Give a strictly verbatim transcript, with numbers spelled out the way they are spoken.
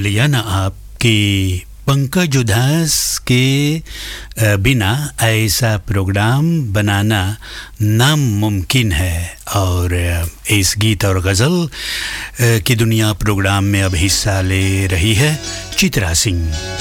लिया ना आप कि पंकज उधास के बिना ऐसा प्रोग्राम बनाना नामुमकिन है। और इस गीत और गज़ल की दुनिया प्रोग्राम में अब हिस्सा ले रही है चित्रा सिंह।